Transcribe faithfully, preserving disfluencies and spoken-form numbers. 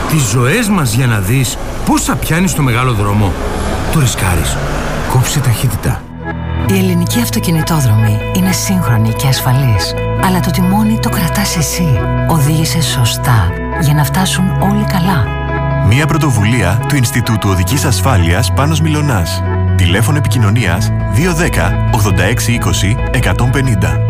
τις ζωές μας για να δεις πόσα πιάνεις στο μεγάλο δρόμο. Το ρισκάρεις. Κόψε ταχύτητα. Η ελληνική αυτοκινητόδρομη είναι σύγχρονη και ασφαλής, αλλά το τιμόνι το κρατάς εσύ. Οδήγησε σωστά για να φτάσουν όλοι καλά. Μία πρωτοβουλία του Ινστιτούτου Οδικής Ασφάλειας Πάνος Μιλωνάς. Τηλέφωνο επικοινωνίας δύο ένα μηδέν ογδόντα έξι είκοσι εκατόν πενήντα.